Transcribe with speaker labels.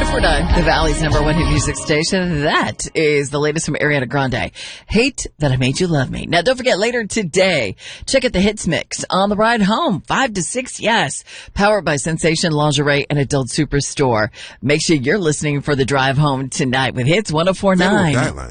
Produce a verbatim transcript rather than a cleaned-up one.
Speaker 1: Florida, the Valley's number one hit music station. That is the latest from Ariana Grande. Hate That I Made You Love Me. Now, don't forget, later today, check out the Hits Mix on the ride home. Five to six, yes. Powered by Sensation Lingerie and Adult Superstore. Make sure you're listening for the drive home tonight with Hits one oh four point nine.